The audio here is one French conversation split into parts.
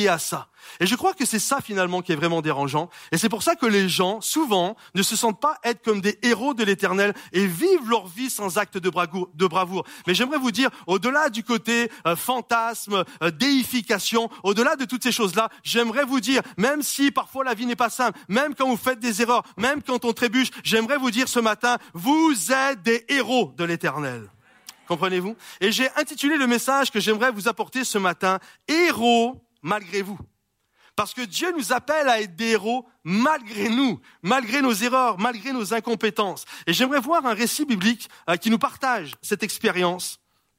lié à ça. Et je crois que c'est ça finalement qui est vraiment dérangeant. Et c'est pour ça que les gens, souvent, ne se sentent pas être comme des héros de l'Éternel et vivent leur vie sans acte de bravoure. Mais j'aimerais vous dire, au-delà du côté fantasme, déification, au-delà de toutes ces choses-là, j'aimerais vous dire, même si parfois la vie n'est pas simple, même quand vous faites des erreurs, même quand on trébuche, j'aimerais vous dire ce matin, vous êtes des héros de l'Éternel. Comprenez-vous? Et j'ai intitulé le message que j'aimerais vous apporter ce matin, héros malgré vous. Parce que Dieu nous appelle à être des héros malgré nous, malgré nos erreurs, malgré nos incompétences. Et j'aimerais voir un récit biblique qui nous partage cette expérience.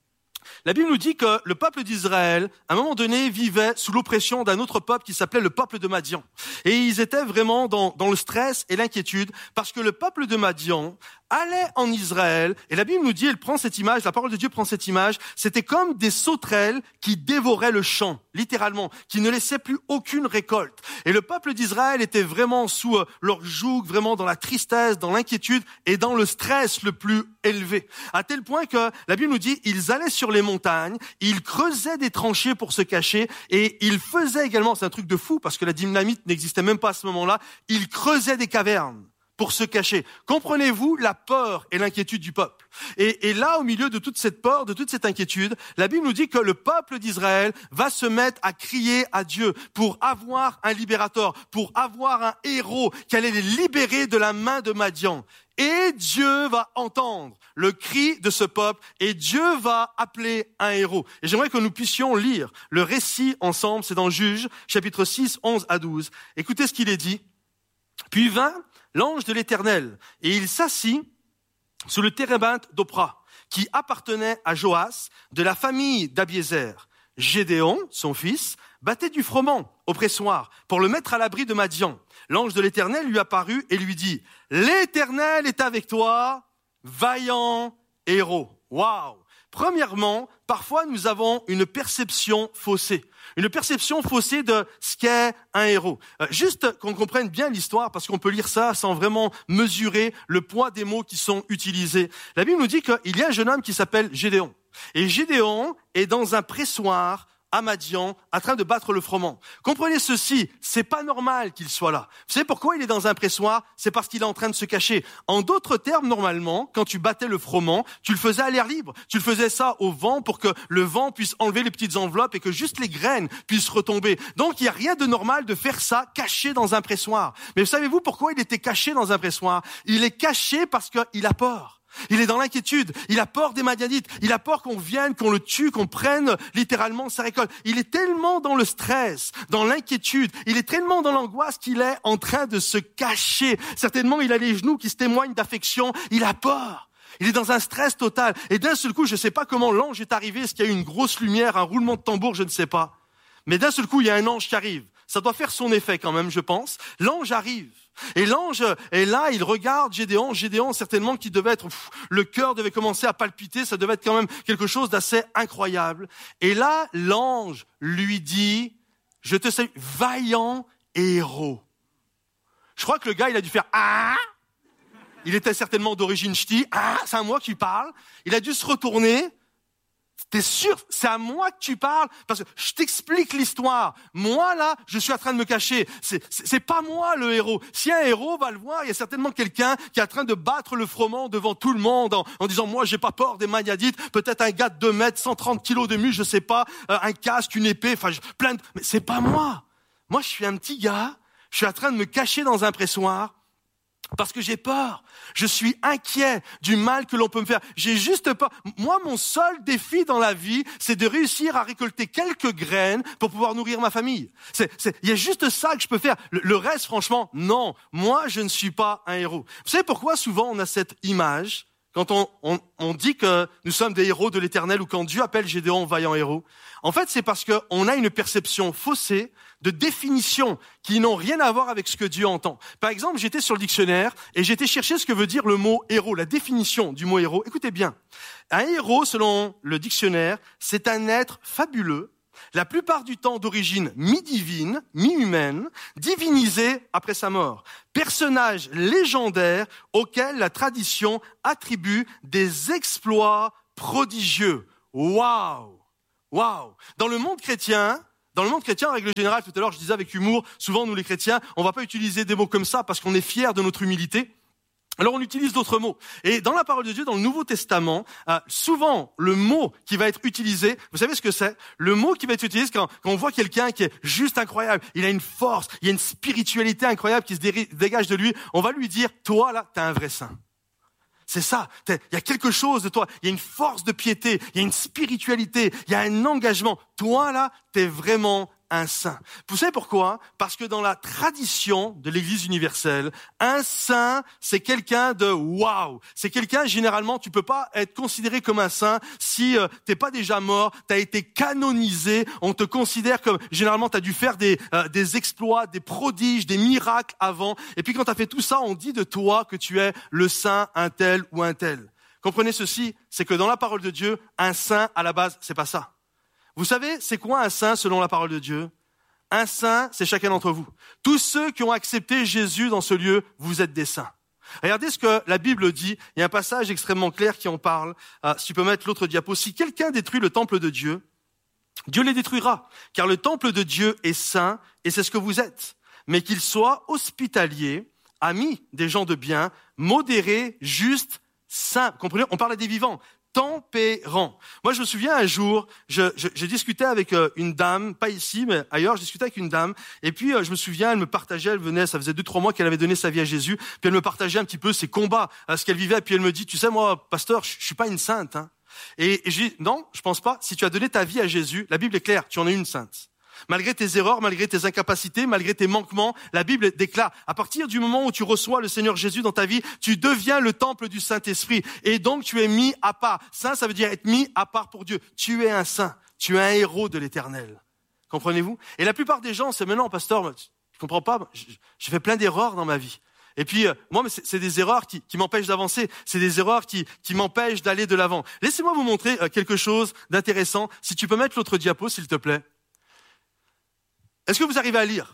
La Bible nous dit que le peuple d'Israël, à un moment donné, vivait sous l'oppression d'un autre peuple qui s'appelait le peuple de Madian. Et ils étaient vraiment dans le stress et l'inquiétude parce que le peuple de Madian allait en Israël, et la Bible nous dit, elle prend cette image, la parole de Dieu prend cette image, c'était comme des sauterelles qui dévoraient le champ, littéralement, qui ne laissaient plus aucune récolte. Et le peuple d'Israël était vraiment sous leur joug, vraiment dans la tristesse, dans l'inquiétude et dans le stress le plus élevé. À tel point que la Bible nous dit, ils allaient sur les montagnes, ils creusaient des tranchées pour se cacher, et ils faisaient également, c'est un truc de fou, parce que la dynamite n'existait même pas à ce moment-là, ils creusaient des cavernes pour se cacher. Comprenez-vous la peur et l'inquiétude du peuple? Et là, au milieu de toute cette peur, de toute cette inquiétude, la Bible nous dit que le peuple d'Israël va se mettre à crier à Dieu pour avoir un libérateur, pour avoir un héros qui allait les libérer de la main de Madian. Et Dieu va entendre le cri de ce peuple et Dieu va appeler un héros. Et j'aimerais que nous puissions lire le récit ensemble, c'est dans Juges, chapitre 6, 11 à 12. Écoutez ce qu'il est dit. Puis vint l'ange de l'Éternel, et il s'assit sous le térébinthe d'Opra, qui appartenait à Joas, de la famille d'Abiézer. Gédéon, son fils, battait du froment au pressoir pour le mettre à l'abri de Madian. L'ange de l'Éternel lui apparut et lui dit, « L'Éternel est avec toi, vaillant héros. » Waouh! Premièrement, parfois nous avons une perception faussée. Une perception faussée de ce qu'est un héros. Juste qu'on comprenne bien l'histoire, parce qu'on peut lire ça sans vraiment mesurer le poids des mots qui sont utilisés. La Bible nous dit qu'il y a un jeune homme qui s'appelle Gédéon. Et Gédéon est dans un pressoir à Madian, en train de battre le froment. Comprenez ceci, c'est pas normal qu'il soit là. Vous savez pourquoi il est dans un pressoir? C'est parce qu'il est en train de se cacher. En d'autres termes, normalement, quand tu battais le froment, tu le faisais à l'air libre. Tu le faisais ça au vent pour que le vent puisse enlever les petites enveloppes et que juste les graines puissent retomber. Donc, il n'y a rien de normal de faire ça caché dans un pressoir. Mais savez-vous pourquoi il était caché dans un pressoir? Il est caché parce qu'il a peur. Il est dans l'inquiétude, il a peur des Madianites, il a peur qu'on vienne, qu'on le tue, qu'on prenne littéralement sa récolte. Il est tellement dans le stress, dans l'inquiétude, il est tellement dans l'angoisse qu'il est en train de se cacher. Certainement, il a les genoux qui se témoignent d'affection, il a peur. Il est dans un stress total. Et d'un seul coup, je ne sais pas comment l'ange est arrivé, est-ce qu'il y a eu une grosse lumière, un roulement de tambour, je ne sais pas. Mais d'un seul coup, il y a un ange qui arrive. Ça doit faire son effet quand même, je pense. L'ange arrive. Et l'ange est là, il regarde Gédéon. Gédéon, certainement, qui devait être, le cœur devait commencer à palpiter. Ça devait être quand même quelque chose d'assez incroyable. Et là, l'ange lui dit, je te salue, vaillant héros. Je crois que le gars, il a dû faire, ah! Il était certainement d'origine ch'ti. Ah, c'est à moi que tu parles. Il a dû se retourner. T'es sûr, c'est à moi que tu parles? Parce que je t'explique l'histoire. Moi, là, je suis en train de me cacher. C'est pas moi, le héros. Si un héros va le voir, il y a certainement quelqu'un qui est en train de battre le froment devant tout le monde en disant, moi, j'ai pas peur des Madianites. Peut-être un gars de 2 mètres, 130 kilos de muscle, je sais pas, un casque, une épée, enfin, mais c'est pas moi. Moi, je suis un petit gars. Je suis en train de me cacher dans un pressoir. Parce que j'ai peur, je suis inquiet du mal que l'on peut me faire. J'ai juste peur. Moi, mon seul défi dans la vie, c'est de réussir à récolter quelques graines pour pouvoir nourrir ma famille. Il y a juste ça que je peux faire. Le reste, franchement, non. Moi, je ne suis pas un héros. Vous savez pourquoi souvent on a cette image quand on dit que nous sommes des héros de l'Éternel ou quand Dieu appelle Gédéon vaillant héros? En fait, c'est parce qu'on a une perception faussée de définitions qui n'ont rien à voir avec ce que Dieu entend. Par exemple, j'étais sur le dictionnaire et j'étais chercher ce que veut dire le mot héros, la définition du mot héros. Écoutez bien, un héros, selon le dictionnaire, c'est un être fabuleux, la plupart du temps d'origine mi-divine, mi-humaine, divinisé après sa mort. Personnage légendaire auquel la tradition attribue des exploits prodigieux. Waouh! Waouh! Dans le monde chrétien, Dans le monde chrétien, en règle générale, tout à l'heure je disais avec humour, souvent nous les chrétiens, on va pas utiliser des mots comme ça parce qu'on est fiers de notre humilité. Alors on utilise d'autres mots. Et dans la parole de Dieu, dans le Nouveau Testament, souvent le mot qui va être utilisé, vous savez ce que c'est? Le mot qui va être utilisé quand on voit quelqu'un qui est juste incroyable, il a une force, il y a une spiritualité incroyable qui se dégage de lui, on va lui dire, toi là, t'es un vrai saint. C'est ça, il y a quelque chose de toi, il y a une force de piété, il y a une spiritualité, il y a un engagement. Toi là, t'es vraiment un saint. Vous savez pourquoi? Parce que dans la tradition de l'Église universelle, un saint, c'est quelqu'un de waouh. C'est quelqu'un, généralement, tu peux pas être considéré comme un saint si t'es pas déjà mort, t'as été canonisé, on te considère comme, généralement, t'as dû faire des exploits, des prodiges, des miracles avant. Et puis quand t'as fait tout ça, on dit de toi que tu es le saint, un tel ou un tel. Comprenez ceci, c'est que dans la parole de Dieu, un saint, à la base, c'est pas ça. Vous savez, c'est quoi un saint selon la parole de Dieu? Un saint, c'est chacun d'entre vous. Tous ceux qui ont accepté Jésus dans ce lieu, vous êtes des saints. Regardez ce que la Bible dit. Il y a un passage extrêmement clair qui en parle. Si tu peux mettre l'autre diapo. Si quelqu'un détruit le temple de Dieu, Dieu les détruira. Car le temple de Dieu est saint et c'est ce que vous êtes. Mais qu'il soit hospitalier, ami des gens de bien, modéré, juste, saint. Comprenez? On parle des vivants. Tempérant. Moi, je me souviens un jour, j'ai discuté avec une dame, pas ici, mais ailleurs, je discutais avec une dame, et puis je me souviens, elle me partageait, elle venait, ça faisait 2-3 mois qu'elle avait donné sa vie à Jésus, puis elle me partageait un petit peu ses combats, ce qu'elle vivait, puis elle me dit, tu sais, moi, pasteur, je suis pas une sainte, hein. Et j'ai dit, non, je pense pas. Si tu as donné ta vie à Jésus, la Bible est claire, tu en es une sainte. Malgré tes erreurs, malgré tes incapacités, malgré tes manquements, la Bible déclare, à partir du moment où tu reçois le Seigneur Jésus dans ta vie, tu deviens le temple du Saint-Esprit. Et donc, tu es mis à part. Saint, ça veut dire être mis à part pour Dieu. Tu es un saint. Tu es un héros de l'Éternel. Comprenez-vous? Et la plupart des gens, c'est maintenant, pasteur, je comprends pas, j'ai fait plein d'erreurs dans ma vie. Et puis, moi, c'est des erreurs qui m'empêchent d'avancer. C'est des erreurs qui m'empêchent d'aller de l'avant. Laissez-moi vous montrer quelque chose d'intéressant. Si tu peux mettre l'autre diapo, s'il te plaît. Est-ce que vous arrivez à lire?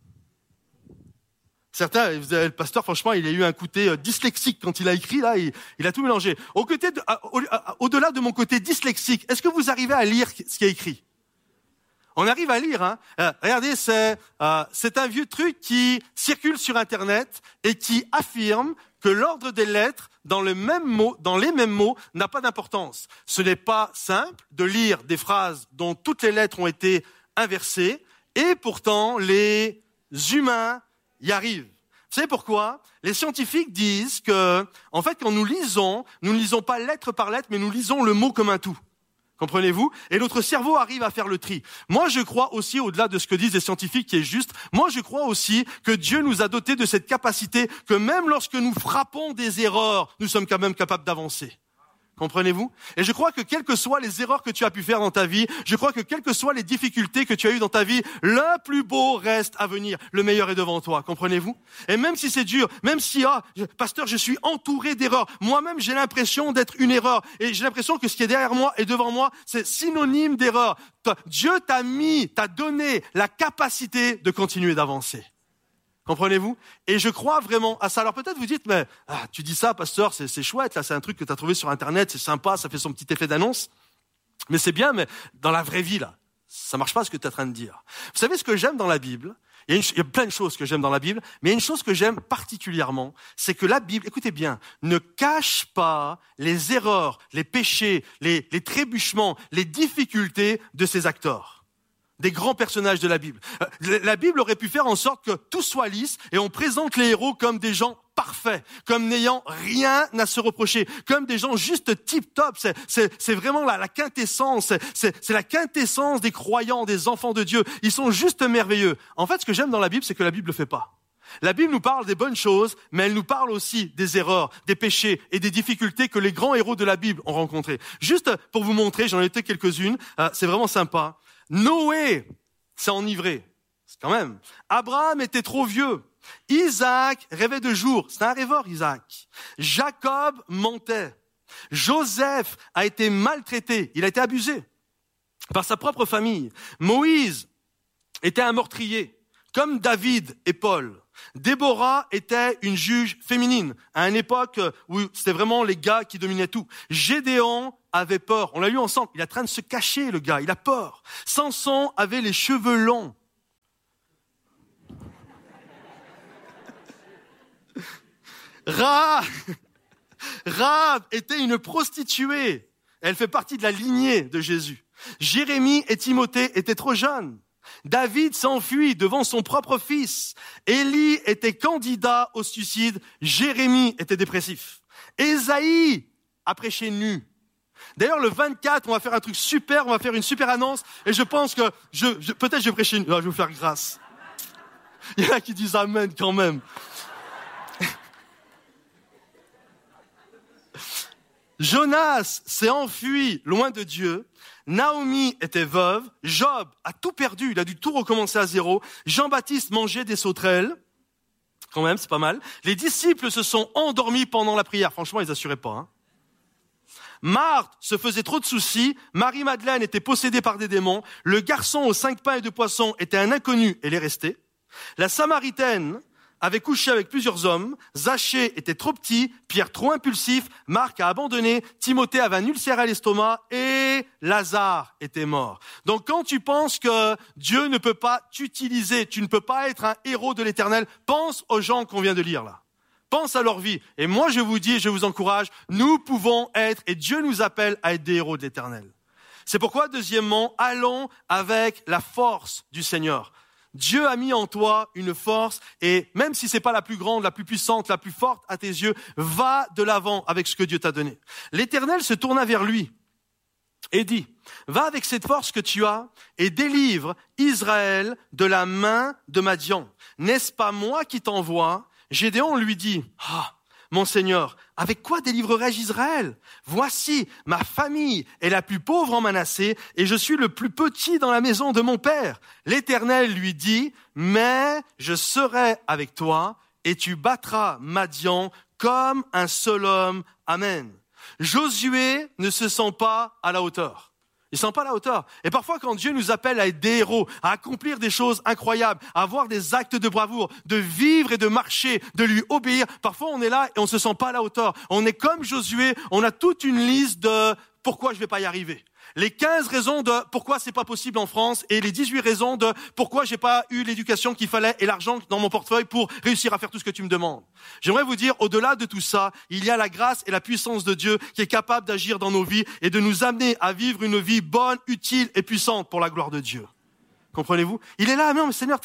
Certains, le pasteur, franchement, il a eu un côté dyslexique quand il a écrit, là, il a tout mélangé. Au-delà de mon côté dyslexique, est-ce que vous arrivez à lire ce qui est écrit? On arrive à lire, hein. Regardez, c'est un vieux truc qui circule sur Internet et qui affirme que l'ordre des lettres dans les mêmes mots n'a pas d'importance. Ce n'est pas simple de lire des phrases dont toutes les lettres ont été inversées, et pourtant, les humains y arrivent. Vous savez pourquoi? Les scientifiques disent que, en fait, quand nous ne lisons pas lettre par lettre, mais nous lisons le mot comme un tout. Comprenez-vous? Et notre cerveau arrive à faire le tri. Moi, je crois aussi, au-delà de ce que disent les scientifiques qui est juste, moi, je crois aussi que Dieu nous a dotés de cette capacité que même lorsque nous frappons des erreurs, nous sommes quand même capables d'avancer. Comprenez-vous? Et je crois que quelles que soient les erreurs que tu as pu faire dans ta vie, je crois que quelles que soient les difficultés que tu as eues dans ta vie, le plus beau reste à venir. Le meilleur est devant toi. Comprenez-vous? Et même si c'est dur, même si, pasteur, je suis entouré d'erreurs. Moi-même, j'ai l'impression d'être une erreur. Et j'ai l'impression que ce qui est derrière moi et devant moi, c'est synonyme d'erreur. Dieu t'a donné la capacité de continuer d'avancer. Comprenez-vous? Et je crois vraiment à ça. Alors peut-être vous dites, mais tu dis ça, pasteur, c'est chouette, là, c'est un truc que tu as trouvé sur Internet, c'est sympa, ça fait son petit effet d'annonce. Mais c'est bien, mais dans la vraie vie, là, ça marche pas ce que tu es en train de dire. Vous savez ce que j'aime dans la Bible? Il y a plein de choses que j'aime dans la Bible, mais il y a une chose que j'aime particulièrement, c'est que la Bible, écoutez bien, ne cache pas les erreurs, les péchés, les trébuchements, les difficultés de ses acteurs. Des grands personnages de la Bible. La Bible aurait pu faire en sorte que tout soit lisse et on présente les héros comme des gens parfaits, comme n'ayant rien à se reprocher, comme des gens juste tip-top. C'est vraiment la quintessence, c'est la quintessence des croyants, des enfants de Dieu. Ils sont juste merveilleux. En fait, ce que j'aime dans la Bible, c'est que la Bible ne le fait pas. La Bible nous parle des bonnes choses, mais elle nous parle aussi des erreurs, des péchés et des difficultés que les grands héros de la Bible ont rencontrés. Juste pour vous montrer, j'en ai été quelques-unes, c'est vraiment sympa. Noé s'est enivré, c'est quand même. Abraham était trop vieux. Isaac rêvait de jour, c'est un rêveur Isaac. Jacob mentait. Joseph a été maltraité, il a été abusé par sa propre famille. Moïse était un meurtrier, comme David et Paul. Déborah était une juge féminine, à une époque où c'était vraiment les gars qui dominaient tout. Gédéon avait peur, on l'a lu ensemble, il est en train de se cacher le gars, il a peur. Samson avait les cheveux longs. Rahab était une prostituée, elle fait partie de la lignée de Jésus. Jérémie et Timothée étaient trop jeunes. David s'enfuit devant son propre fils. Élie était candidat au suicide. Jérémie était dépressif. Ésaïe a prêché nu. D'ailleurs, le 24, on va faire un truc super, on va faire une super annonce. Et je pense que peut-être je vais prêcher nu. Non, je vais vous faire grâce. Il y en a qui disent amen quand même. Jonas s'est enfui loin de Dieu. Naomi était veuve, Job a tout perdu, il a dû tout recommencer à zéro, Jean-Baptiste mangeait des sauterelles, quand même, c'est pas mal. Les disciples se sont endormis pendant la prière, franchement, ils assuraient pas. Hein. Marthe se faisait trop de soucis, Marie-Madeleine était possédée par des démons, le garçon aux 5 pains et 2 poissons était un inconnu, elle est restée. La Samaritaine avait couché avec plusieurs hommes, Zachée était trop petit, Pierre trop impulsif, Marc a abandonné, Timothée avait un ulcère à l'estomac et Lazare était mort. Donc quand tu penses que Dieu ne peut pas t'utiliser, tu ne peux pas être un héros de l'Éternel, pense aux gens qu'on vient de lire là. Pense à leur vie. Et moi je vous dis, je vous encourage, nous pouvons être, et Dieu nous appelle à être des héros de l'Éternel. C'est pourquoi, deuxièmement, allons avec la force du Seigneur. Dieu a mis en toi une force et même si c'est pas la plus grande, la plus puissante, la plus forte à tes yeux, va de l'avant avec ce que Dieu t'a donné. L'Éternel se tourna vers lui et dit, va avec cette force que tu as et délivre Israël de la main de Madian. N'est-ce pas moi qui t'envoie? Gédéon lui dit, mon Seigneur, avec quoi délivrerai-je Israël? Voici, ma famille est la plus pauvre en Manassé et je suis le plus petit dans la maison de mon père. L'Éternel lui dit, mais je serai avec toi et tu battras Madian comme un seul homme. Amen. Josué ne se sent pas à la hauteur. Il ne sent pas à la hauteur. Et parfois, quand Dieu nous appelle à être des héros, à accomplir des choses incroyables, à avoir des actes de bravoure, de vivre et de marcher, de lui obéir, parfois on est là et on ne se sent pas à la hauteur. On est comme Josué, on a toute une liste de pourquoi je ne vais pas y arriver. Les 15 raisons de pourquoi c'est pas possible en France et les 18 raisons de pourquoi j'ai pas eu l'éducation qu'il fallait et l'argent dans mon portefeuille pour réussir à faire tout ce que tu me demandes. J'aimerais vous dire, au-delà de tout ça, il y a la grâce et la puissance de Dieu qui est capable d'agir dans nos vies et de nous amener à vivre une vie bonne, utile et puissante pour la gloire de Dieu. Comprenez-vous? Il est là, non mais Seigneur,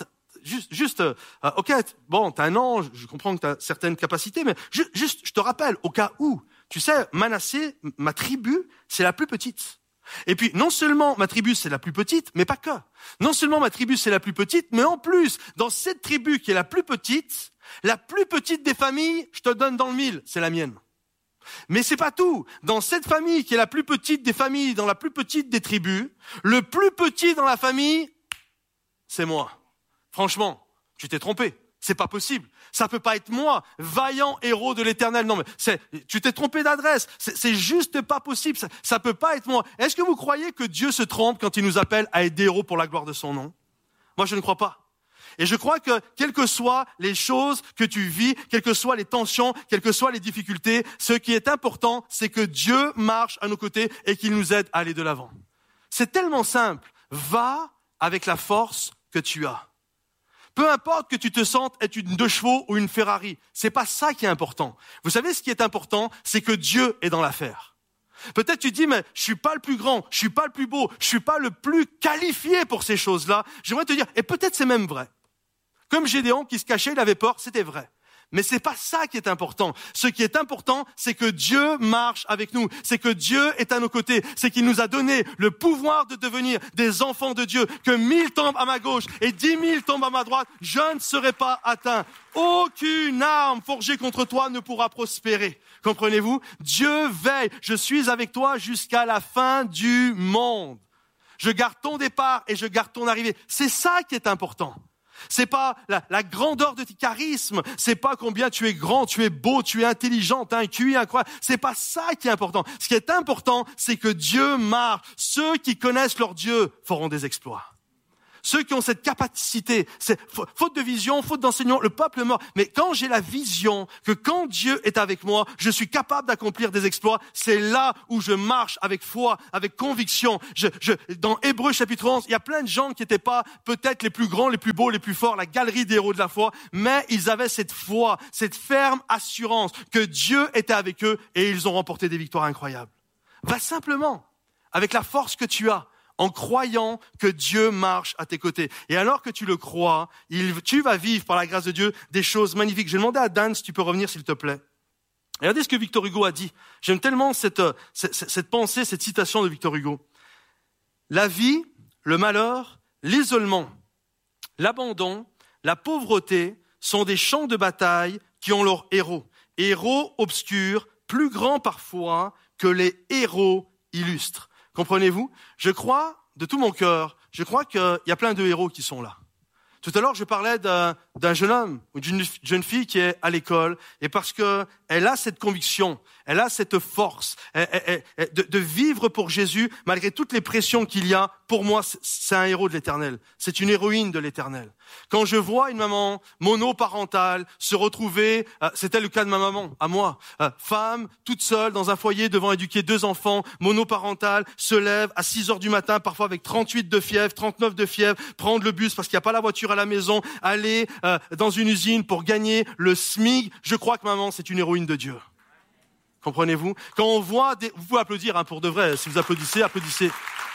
ok, bon, t'as un ange, je comprends que t'as certaines capacités, mais juste, je te rappelle, au cas où, tu sais, Manassé, ma tribu, c'est la plus petite. Et puis, non seulement ma tribu, c'est la plus petite, mais pas que. Non seulement ma tribu, c'est la plus petite, mais en plus, dans cette tribu qui est la plus petite des familles, je te donne dans le 1000, c'est la mienne. Mais c'est pas tout. Dans cette famille qui est la plus petite des familles, dans la plus petite des tribus, le plus petit dans la famille, c'est moi. Franchement, tu t'es trompé. C'est pas possible. Ça peut pas être moi, vaillant héros de l'Éternel. Non, mais tu t'es trompé d'adresse. C'est juste pas possible. Ça peut pas être moi. Est-ce que vous croyez que Dieu se trompe quand il nous appelle à être des héros pour la gloire de son nom? Moi, je ne crois pas. Et je crois que, quelles que soient les choses que tu vis, quelles que soient les tensions, quelles que soient les difficultés, ce qui est important, c'est que Dieu marche à nos côtés et qu'il nous aide à aller de l'avant. C'est tellement simple. Va avec la force que tu as. Peu importe que tu te sentes être une 2 chevaux ou une Ferrari, c'est pas ça qui est important. Vous savez ce qui est important, c'est que Dieu est dans l'affaire. Peut-être tu dis, mais je suis pas le plus grand, je suis pas le plus beau, je suis pas le plus qualifié pour ces choses-là. J'aimerais te dire, et peut-être c'est même vrai. Comme Gédéon qui se cachait, il avait peur, c'était vrai. Mais c'est pas ça qui est important. Ce qui est important, c'est que Dieu marche avec nous. C'est que Dieu est à nos côtés. C'est qu'il nous a donné le pouvoir de devenir des enfants de Dieu. Que 1000 tombent à ma gauche et 10 000 tombent à ma droite, je ne serai pas atteint. Aucune arme forgée contre toi ne pourra prospérer. Comprenez-vous? Dieu veille. Je suis avec toi jusqu'à la fin du monde. Je garde ton départ et je garde ton arrivée. C'est ça qui est important. C'est pas la grandeur de tes charismes, c'est pas combien tu es grand, tu es beau, tu es intelligent, tu as un QI incroyable. C'est pas ça qui est important. Ce qui est important, c'est que Dieu marche. Ceux qui connaissent leur Dieu feront des exploits. ceux qui ont cette capacité, c'est faute de vision, faute d'enseignement, le peuple meurt. Mais quand j'ai la vision que quand Dieu est avec moi, je suis capable d'accomplir des exploits, c'est là où je marche avec foi, avec conviction. Dans Hébreux chapitre 11, il y a plein de gens qui n'étaient pas peut-être les plus grands, les plus beaux, les plus forts, la galerie des héros de la foi, mais ils avaient cette foi, cette ferme assurance que Dieu était avec eux et ils ont remporté des victoires incroyables. Va simplement, avec la force que tu as, en croyant que Dieu marche à tes côtés. Et alors que tu le crois, tu vas vivre par la grâce de Dieu des choses magnifiques. Je vais demander à Dan si tu peux revenir s'il te plaît. Regardez ce que Victor Hugo a dit. J'aime tellement cette pensée, cette citation de Victor Hugo. La vie, le malheur, l'isolement, l'abandon, la pauvreté sont des champs de bataille qui ont leurs héros. Héros obscurs, plus grands parfois que les héros illustres. Comprenez-vous? Je crois, de tout mon cœur, je crois qu'il y a plein de héros qui sont là. Tout à l'heure, je parlais d'un jeune homme ou d'une jeune fille qui est à l'école et parce que elle a cette conviction, elle a cette force de vivre pour Jésus malgré toutes les pressions qu'il y a. Pour moi, c'est un héros de l'Éternel. C'est une héroïne de l'Éternel. Quand je vois une maman monoparentale se retrouver, c'était le cas de ma maman, à moi, femme, toute seule dans un foyer devant éduquer 2 enfants, monoparentale, se lève à 6 heures du matin, parfois avec 38 de fièvre, 39 de fièvre, prendre le bus parce qu'il n'y a pas la voiture à la maison, aller dans une usine pour gagner le SMIC. Je crois que maman, c'est une héroïne de Dieu. Comprenez-vous? Quand on voit vous pouvez applaudir pour de vrai, si vous applaudissez, applaudissez.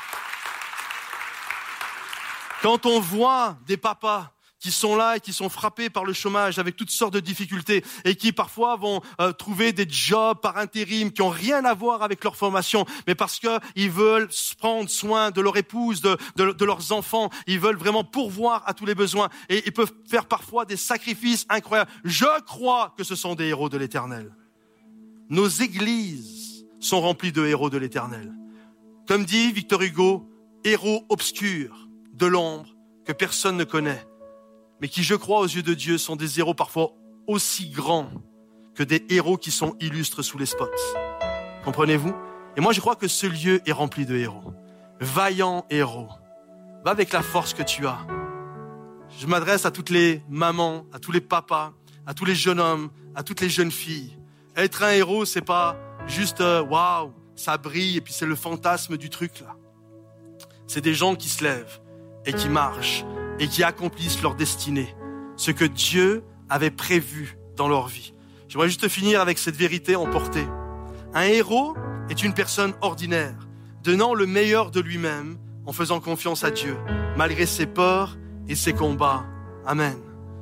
Quand on voit des papas qui sont là et qui sont frappés par le chômage avec toutes sortes de difficultés et qui parfois vont trouver des jobs par intérim qui ont rien à voir avec leur formation, mais parce que ils veulent prendre soin de leur épouse, de leurs enfants, ils veulent vraiment pourvoir à tous les besoins et ils peuvent faire parfois des sacrifices incroyables. Je crois que ce sont des héros de l'Éternel. Nos églises sont remplies de héros de l'Éternel. Comme dit Victor Hugo, héros obscurs de l'ombre que personne ne connaît, mais qui, je crois, aux yeux de Dieu, sont des héros parfois aussi grands que des héros qui sont illustres sous les spots. Comprenez-vous? Et moi, je crois que ce lieu est rempli de héros. Vaillants héros. Va avec la force que tu as. Je m'adresse à toutes les mamans, à tous les papas, à tous les jeunes hommes, à toutes les jeunes filles. Être un héros, c'est pas juste waouh, ça brille et puis c'est le fantasme du truc là. C'est des gens qui se lèvent et qui marchent et qui accomplissent leur destinée, ce que Dieu avait prévu dans leur vie. J'aimerais juste finir avec cette vérité emportée. Un héros est une personne ordinaire, donnant le meilleur de lui-même en faisant confiance à Dieu, malgré ses peurs et ses combats. Amen.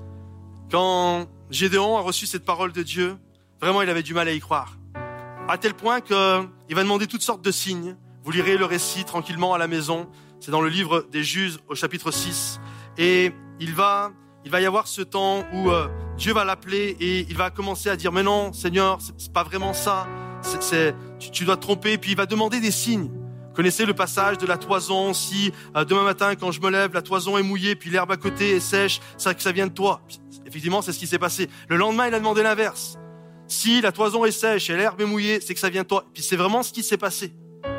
Quand Gédéon a reçu cette parole de Dieu, vraiment il avait du mal à y croire. À tel point qu'il va demander toutes sortes de signes. Vous lirez le récit tranquillement à la maison. C'est dans le livre des Juges au chapitre 6. Et il va y avoir ce temps où Dieu va l'appeler et il va commencer à dire « Mais non, Seigneur, c'est pas vraiment ça. Tu dois te tromper. » Puis il va demander des signes. Vous connaissez le passage de la toison. Si demain matin, quand je me lève, la toison est mouillée, puis l'herbe à côté est sèche, c'est que ça vient de toi. Puis, effectivement, c'est ce qui s'est passé. Le lendemain, il a demandé l'inverse. Si la toison est sèche et l'herbe est mouillée, c'est que ça vient de toi. Puis c'est vraiment ce qui s'est passé.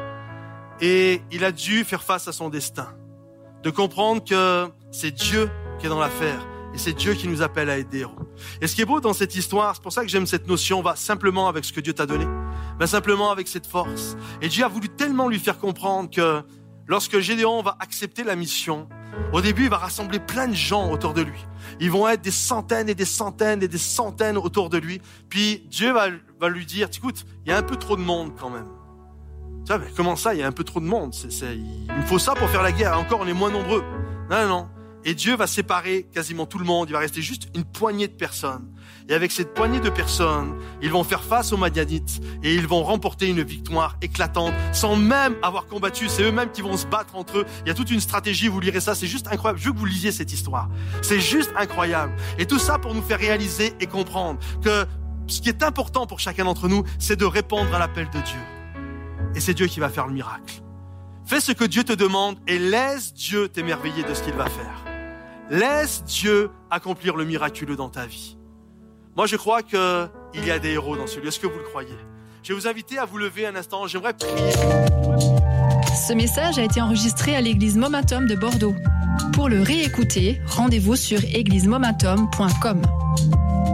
Et il a dû faire face à son destin. De comprendre que c'est Dieu qui est dans l'affaire. Et c'est Dieu qui nous appelle à être des héros. Et ce qui est beau dans cette histoire, c'est pour ça que j'aime cette notion, va simplement avec ce que Dieu t'a donné. Va simplement avec cette force. Et Dieu a voulu tellement lui faire comprendre que lorsque Gédéon va accepter la mission, au début, il va rassembler plein de gens autour de lui. Ils vont être des centaines et des centaines et des centaines autour de lui. Puis Dieu va lui dire, écoute, il y a un peu trop de monde quand même. Tu vois, mais comment ça, il y a un peu trop de monde? Il me faut ça pour faire la guerre. Encore, on est moins nombreux. Non. Et Dieu va séparer quasiment tout le monde. Il va rester juste une poignée de personnes. Et avec cette poignée de personnes, ils vont faire face aux Madianites et ils vont remporter une victoire éclatante sans même avoir combattu. C'est eux-mêmes qui vont se battre entre eux. Il y a toute une stratégie, vous lirez ça, c'est juste incroyable. Je veux que vous lisiez cette histoire. C'est juste incroyable. Et tout ça pour nous faire réaliser et comprendre que ce qui est important pour chacun d'entre nous, c'est de répondre à l'appel de Dieu. Et c'est Dieu qui va faire le miracle. Fais ce que Dieu te demande et laisse Dieu t'émerveiller de ce qu'il va faire. Laisse Dieu accomplir le miraculeux dans ta vie. Moi, je crois qu'il y a des héros dans ce lieu. Est-ce que vous le croyez? Je vais vous inviter à vous lever un instant. J'aimerais prier. Ce message a été enregistré à l'église Momentum de Bordeaux. Pour le réécouter, rendez-vous sur églisemomentum.com.